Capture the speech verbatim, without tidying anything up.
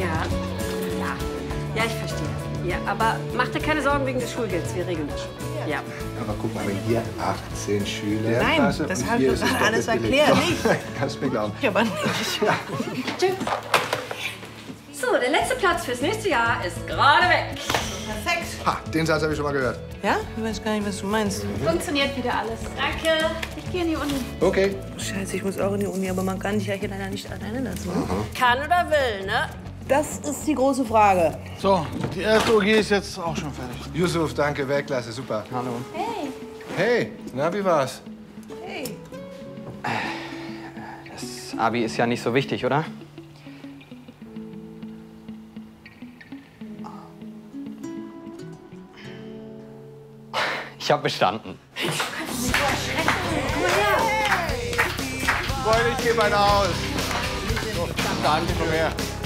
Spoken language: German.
Ja. Ja. Ja, ich verstehe. Ja, aber mach dir keine Sorgen wegen des Schulgelds. Wir regeln das schon. Ja. Aber guck mal, wenn hier achtzehn Schüler... Nein, Klasse, das und habe hier ich ist es doch alles doppelt erklärt. belegt. Nicht. Kannst mir glauben. Ich aber nicht. Ja. Tschüss. So, der letzte Platz fürs nächste Jahr ist gerade weg. Perfekt. Ha, den Satz habe ich schon mal gehört. Ja? Ich weiß gar nicht, was du meinst. Funktioniert wieder alles. Danke. Ich gehe in die Uni. Okay. Scheiße, ich muss auch in die Uni, aber man kann dich ja hier leider nicht alleine lassen. Kann oder will, ne? Das ist die große Frage. So, die erste O G ist jetzt auch schon fertig. Yusuf, danke, Weltklasse, super. Hallo. Hey. Hey, na, wie war's? Hey. Das Abi ist ja nicht so wichtig, oder? Ich habe bestanden. Freunde, ich geh mal nach Hause. So, dann, komm her.